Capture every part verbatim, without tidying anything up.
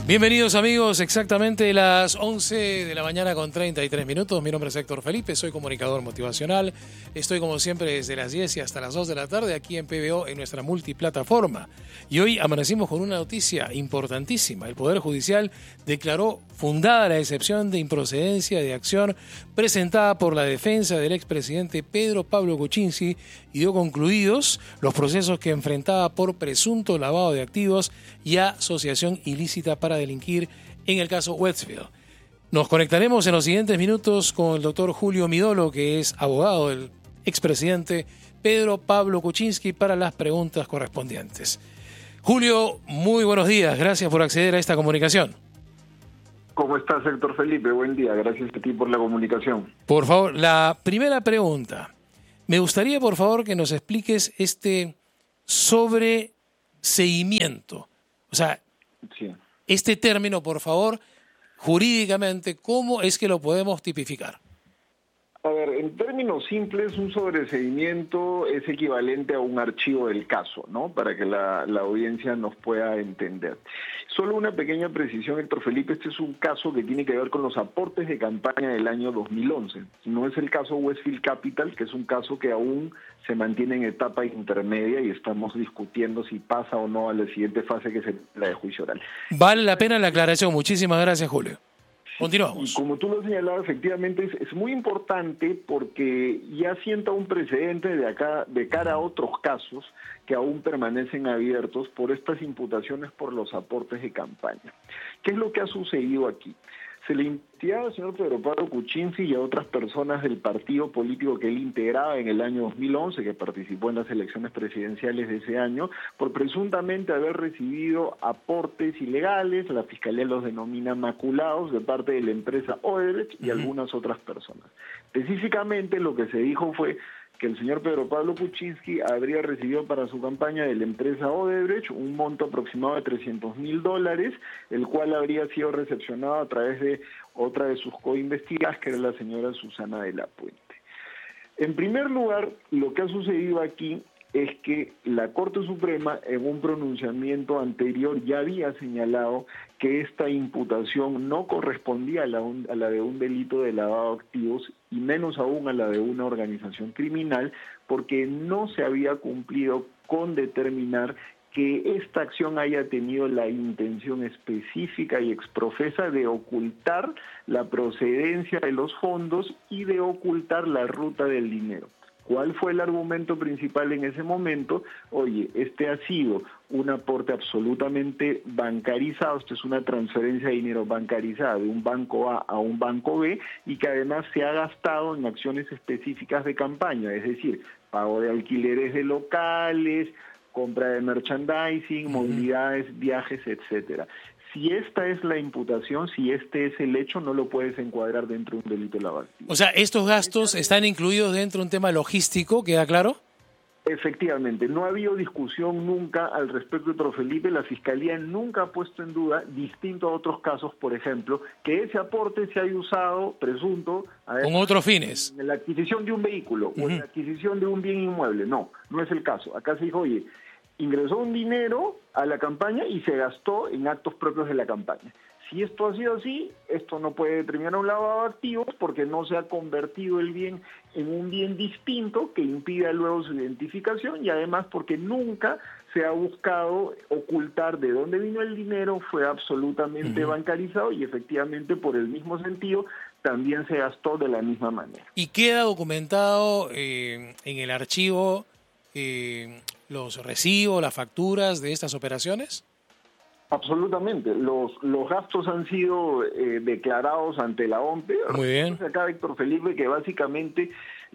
Bienvenidos amigos, exactamente las once de la mañana con treinta y tres minutos. Mi nombre es Héctor Felipe, soy comunicador motivacional. Estoy como siempre desde las diez y hasta las dos de la tarde aquí en P B O en nuestra multiplataforma. Y hoy amanecimos con una noticia importantísima. El Poder Judicial declaró fundada la excepción de improcedencia de acción presentada por la defensa del expresidente Pedro Pablo Kuczynski y dio concluidos los procesos que enfrentaba por presunto lavado de activos y asociación ilícita para delinquir en el caso Westfield. Nos conectaremos en los siguientes minutos con el doctor Julio Midolo, que es abogado del expresidente Pedro Pablo Kuczynski, para las preguntas correspondientes. Julio, muy buenos días. Gracias por acceder a esta comunicación. ¿Cómo estás, Héctor Felipe? Buen día. Gracias a ti por la comunicación. Por favor, la primera pregunta. Me gustaría, por favor, que nos expliques este sobreseimiento. O sea, sí. Este término, por favor, jurídicamente, ¿cómo es que lo podemos tipificar? A ver, en términos simples, un sobreseimiento es equivalente a un archivo del caso, ¿no? Para que la, la audiencia nos pueda entender. Solo una pequeña precisión, Héctor Felipe, este es un caso que tiene que ver con los aportes de campaña del año dos mil once. No es el caso Westfield Capital, que es un caso que aún se mantiene en etapa intermedia y estamos discutiendo si pasa o no a la siguiente fase, que es la de juicio oral. Vale la pena la aclaración. Muchísimas gracias, Julio. Continuamos. Y como tú lo has señalado, efectivamente es, es muy importante porque ya sienta un precedente de acá de cara a otros casos que aún permanecen abiertos por estas imputaciones por los aportes de campaña. ¿Qué es lo que ha sucedido aquí? Se le imputaba al señor Pedro Pablo Kuczynski y a otras personas del partido político que él integraba en el año dos mil once, que participó en las elecciones presidenciales de ese año, por presuntamente haber recibido aportes ilegales, la Fiscalía los denomina maculados, de parte de la empresa Odebrecht y uh-huh. algunas otras personas. Específicamente lo que se dijo fue que el señor Pedro Pablo Kuczynski habría recibido para su campaña de la empresa Odebrecht un monto aproximado de trescientos mil dólares, el cual habría sido recepcionado a través de otra de sus coinvestigadas, que era la señora Susana de la Puente. En primer lugar, lo que ha sucedido aquí es que la Corte Suprema, en un pronunciamiento anterior, ya había señalado que esta imputación no correspondía a la, un, a la de un delito de lavado de activos y menos aún a la de una organización criminal, porque no se había cumplido con determinar que esta acción haya tenido la intención específica y exprofesa de ocultar la procedencia de los fondos y de ocultar la ruta del dinero. ¿Cuál fue el argumento principal en ese momento? Oye, este ha sido un aporte absolutamente bancarizado, esto es una transferencia de dinero bancarizada de un banco A a un banco B y que además se ha gastado en acciones específicas de campaña, es decir, pago de alquileres de locales, compra de merchandising, movilidades, viajes, etcétera. Si esta es la imputación, si este es el hecho, no lo puedes encuadrar dentro de un delito de lavado. O sea, ¿estos gastos están incluidos dentro de un tema logístico? ¿Queda claro? Efectivamente, no ha habido discusión nunca al respecto, Héctor Felipe. La Fiscalía nunca ha puesto en duda, distinto a otros casos, por ejemplo, que ese aporte se haya usado, presunto, a con otros fines, en la adquisición de un vehículo uh-huh. o en la adquisición de un bien inmueble. No, no es el caso. Acá se dijo, oye, ingresó un dinero a la campaña y se gastó en actos propios de la campaña. Si esto ha sido así, esto no puede determinar un lavado de activos porque no se ha convertido el bien en un bien distinto que impida luego su identificación y además porque nunca se ha buscado ocultar de dónde vino el dinero, fue absolutamente uh-huh. bancarizado y efectivamente por el mismo sentido también se gastó de la misma manera. ¿Y queda documentado eh, en el archivo eh, los recibos, las facturas de estas operaciones? Absolutamente. Los los gastos han sido eh, declarados ante la O M P. Muy bien. Acá, Héctor Felipe, que básicamente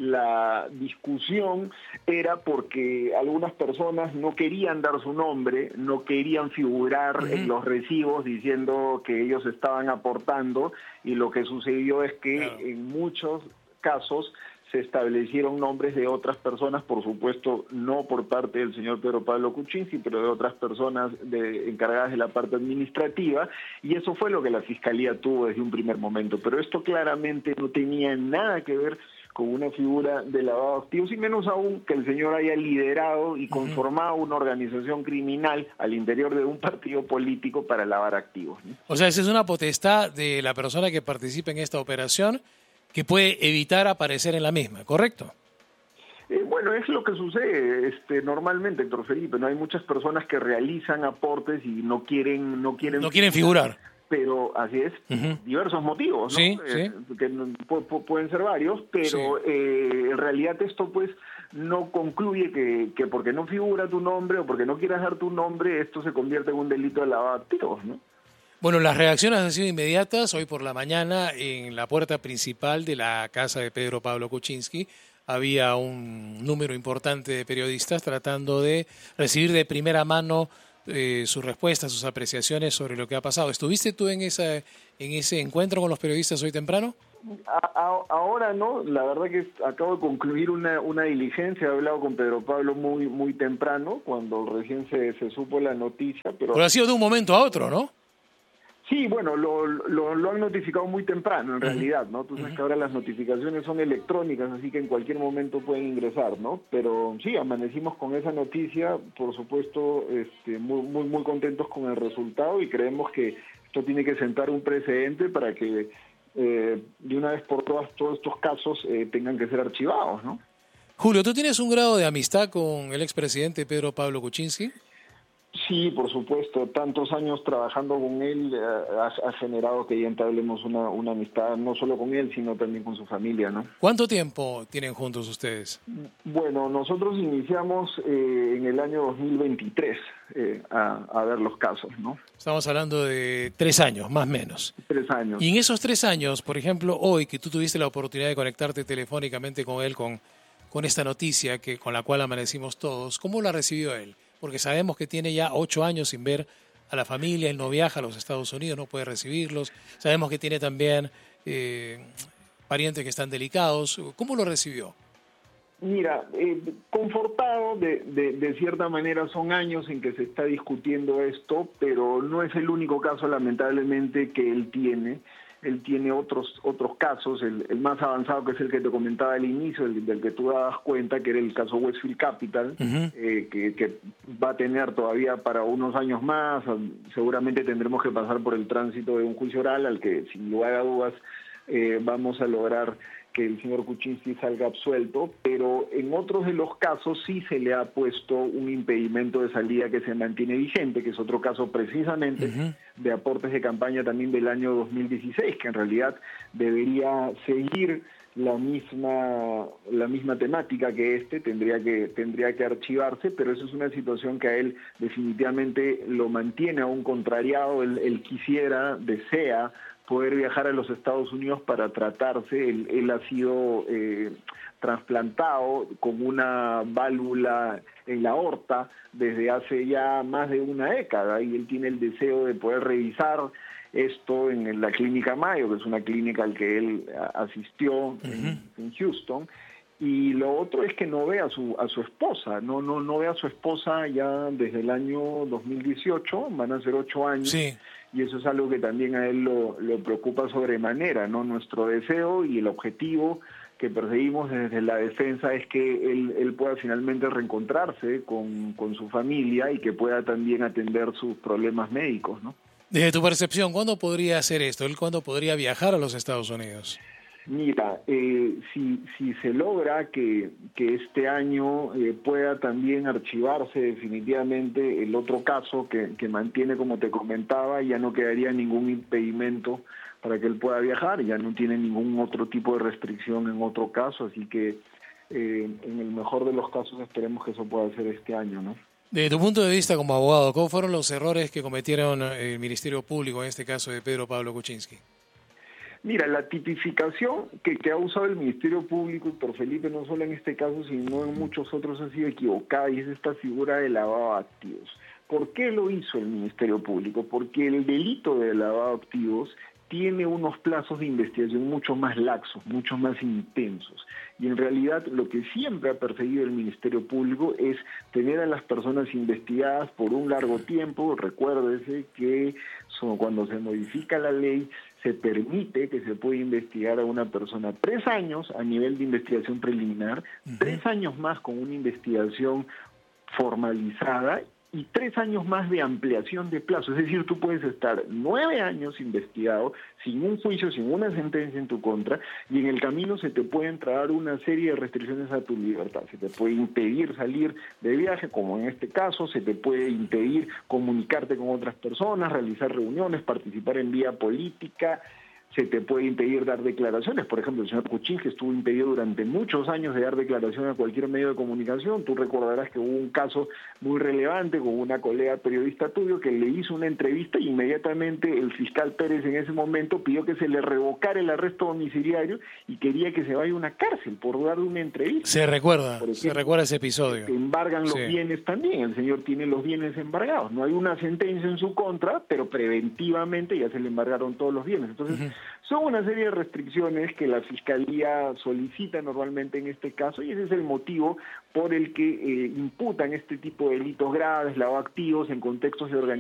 la discusión era porque algunas personas no querían dar su nombre, no querían figurar uh-huh. en los recibos diciendo que ellos estaban aportando, y lo que sucedió es que claro. en muchos casos se establecieron nombres de otras personas, por supuesto no por parte del señor Pedro Pablo Kuczynski, pero de otras personas de, encargadas de la parte administrativa, y eso fue lo que la Fiscalía tuvo desde un primer momento. Pero esto claramente no tenía nada que ver con una figura de lavado de activos, y menos aún que el señor haya liderado y conformado una organización criminal al interior de un partido político para lavar activos, ¿no? O sea, esa es una potestad de la persona que participa en esta operación que puede evitar aparecer en la misma, ¿correcto? Eh, bueno, es lo que sucede este, normalmente, Héctor Felipe, ¿no? Hay muchas personas que realizan aportes y no quieren... No quieren, no quieren figurar. Pero así es, uh-huh. diversos motivos, ¿no? Sí, eh, sí. Que pueden ser varios, pero sí. eh, en realidad esto pues no concluye que, que porque no figura tu nombre o porque no quieras dar tu nombre, esto se convierte en un delito de lavado de activos, ¿no? Bueno, las reacciones han sido inmediatas. Hoy por la mañana, en la puerta principal de la casa de Pedro Pablo Kuczynski, había un número importante de periodistas tratando de recibir de primera mano eh, sus respuestas, sus apreciaciones sobre lo que ha pasado. ¿Estuviste tú en, esa, en ese encuentro con los periodistas hoy temprano? A, a, ahora no, la verdad que acabo de concluir una, una diligencia, he hablado con Pedro Pablo muy muy temprano, cuando recién se, se supo la noticia. Pero, pero ha sido de un momento a otro, ¿no? Sí, bueno, lo, lo, lo han notificado muy temprano, en realidad, ¿no? Tú sabes que ahora las notificaciones son electrónicas, así que en cualquier momento pueden ingresar, ¿no? Pero sí, amanecimos con esa noticia, por supuesto, este, muy, muy, muy contentos con el resultado, y creemos que esto tiene que sentar un precedente para que eh, de una vez por todas todos estos casos eh, tengan que ser archivados, ¿no? Julio, ¿tú tienes un grado de amistad con el expresidente Pedro Pablo Kuczynski? Sí, por supuesto. Tantos años trabajando con él eh, ha, ha generado que ya entablemos una, una amistad, no solo con él, sino también con su familia, ¿no? ¿Cuánto tiempo tienen juntos ustedes? Bueno, nosotros iniciamos eh, en el año dos mil veintitrés eh, a, a ver los casos, ¿no? Estamos hablando de tres años, más o menos. Tres años. Y en esos tres años, por ejemplo, hoy que tú tuviste la oportunidad de conectarte telefónicamente con él, con, con esta noticia que con la cual amanecimos todos, ¿cómo la recibió él? Porque sabemos que tiene ya ocho años sin ver a la familia, él no viaja a los Estados Unidos, no puede recibirlos. Sabemos que tiene también eh, parientes que están delicados. ¿Cómo lo recibió? Mira, eh, confortado de, de, de cierta manera, son años en que se está discutiendo esto, pero no es el único caso, lamentablemente, que él tiene. Él tiene otros otros casos, el, el más avanzado, que es el que te comentaba al inicio, el del que tú dabas cuenta, que era el caso Westfield Capital, uh-huh. eh, que, que va a tener todavía para unos años más. Seguramente tendremos que pasar por el tránsito de un juicio oral al que, sin lugar a dudas, eh, vamos a lograr que el señor Kuczynski salga absuelto, pero en otros de los casos sí se le ha puesto un impedimento de salida que se mantiene vigente, que es otro caso precisamente uh-huh. de aportes de campaña también del año dos mil dieciséis, que en realidad debería seguir la misma la misma temática que este, tendría que tendría que archivarse, pero eso es una situación que a él definitivamente lo mantiene aún contrariado. Él, él quisiera, desea poder viajar a los Estados Unidos para tratarse. Él, él ha sido eh, trasplantado con una válvula en la aorta desde hace ya más de una década, y él tiene el deseo de poder revisar esto en la Clínica Mayo, que es una clínica al que él asistió uh-huh. en, en Houston. Y lo otro es que no ve a su a su esposa, no no no ve a su esposa ya desde el año dos mil dieciocho, van a ser ocho años. Sí. Y eso es algo que también a él lo, lo preocupa sobremanera, ¿no? Nuestro deseo y el objetivo que perseguimos desde la defensa es que él, él pueda finalmente reencontrarse con, con su familia y que pueda también atender sus problemas médicos, ¿no? Desde tu percepción, ¿cuándo podría hacer esto? ¿Él cuándo podría viajar a los Estados Unidos? Mira, eh, si, si se logra que, que este año eh, pueda también archivarse definitivamente el otro caso que, que mantiene, como te comentaba, ya no quedaría ningún impedimento para que él pueda viajar, ya no tiene ningún otro tipo de restricción en otro caso, así que eh, en el mejor de los casos esperemos que eso pueda ser este año, ¿no? Desde tu punto de vista como abogado, ¿cómo fueron los errores que cometieron el Ministerio Público en este caso de Pedro Pablo Kuczynski? Mira, la tipificación que, que ha usado el Ministerio Público, Héctor Felipe, no solo en este caso, sino en muchos otros, ha sido equivocada, y es esta figura de lavado de activos. ¿Por qué lo hizo el Ministerio Público? Porque el delito de lavado de activos tiene unos plazos de investigación mucho más laxos, mucho más intensos. Y en realidad lo que siempre ha perseguido el Ministerio Público es tener a las personas investigadas por un largo tiempo. Recuérdese que son, cuando se modifica la ley, se permite que se pueda investigar a una persona tres años a nivel de investigación preliminar, uh-huh. tres años más con una investigación formalizada y tres años más de ampliación de plazo. Es decir, tú puedes estar nueve años investigado, sin un juicio, sin una sentencia en tu contra, y en el camino se te pueden traer una serie de restricciones a tu libertad. Se te puede impedir salir de viaje, como en este caso, se te puede impedir comunicarte con otras personas, realizar reuniones, participar en vía política, se te puede impedir dar declaraciones. Por ejemplo, el señor Kuczynski estuvo impedido durante muchos años de dar declaración a cualquier medio de comunicación. Tú recordarás que hubo un caso muy relevante con una colega periodista tuyo que le hizo una entrevista y inmediatamente el fiscal Pérez en ese momento pidió que se le revocara el arresto domiciliario y quería que se vaya a una cárcel por dar una entrevista. Se recuerda, ejemplo, se recuerda ese episodio. Se embargan los sí. bienes también, el señor tiene los bienes embargados. No hay una sentencia en su contra, pero preventivamente ya se le embargaron todos los bienes. Entonces, uh-huh. son una serie de restricciones que la Fiscalía solicita normalmente en este caso, y ese es el motivo por el que eh, imputan este tipo de delitos graves, lavado de activos en contextos de organización